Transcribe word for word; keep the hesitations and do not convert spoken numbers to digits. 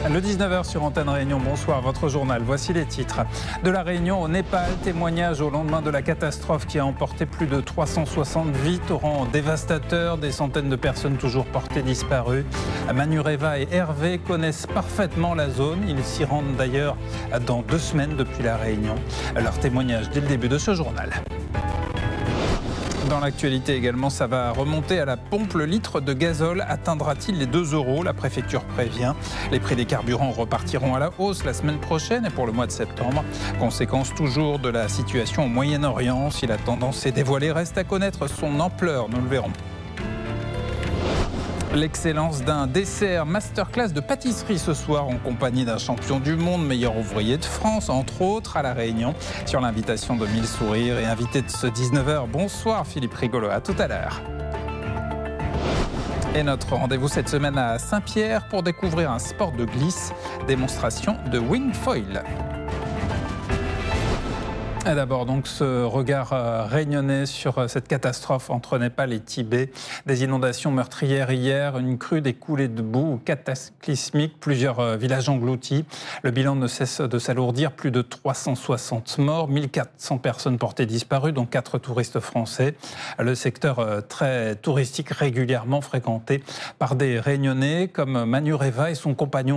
Le dix-neuf heures sur Antenne Réunion, bonsoir, votre journal. Voici les titres. De la Réunion au Népal, témoignage au lendemain de la catastrophe qui a emporté plus de trois cent soixante vies, torrent dévastateur, des centaines de personnes toujours portées disparues. Manureva et Hervé connaissent parfaitement la zone, ils s'y rendent d'ailleurs dans deux semaines depuis la Réunion. Leur témoignage dès le début de ce journal. Dans l'actualité également, ça va remonter à la pompe. Le litre de gazole atteindra-t-il les deux euros? La préfecture prévient. Les prix des carburants repartiront à la hausse la semaine prochaine et pour le mois de septembre. Conséquence toujours de la situation au Moyen-Orient. Si la tendance est dévoilée, reste à connaître son ampleur. Nous le verrons. L'excellence d'un dessert masterclass de pâtisserie ce soir en compagnie d'un champion du monde, meilleur ouvrier de France, entre autres, à La Réunion, sur l'invitation de Mille Sourires et invité de ce dix-neuf heures. Bonsoir Philippe Rigolo, à tout à l'heure. Et notre rendez-vous cette semaine à Saint-Pierre pour découvrir un sport de glisse, démonstration de wingfoil. Et d'abord donc ce regard euh, réunionnais sur euh, cette catastrophe entre Népal et Tibet. Des inondations meurtrières hier, une crue, des coulées de boue cataclysmiques, plusieurs euh, villages engloutis. Le bilan ne cesse de s'alourdir, plus de trois cent soixante morts, mille quatre cents personnes portées disparues, dont quatre touristes français. Le secteur euh, très touristique régulièrement fréquenté par des Réunionnais comme Manureva et son compagnon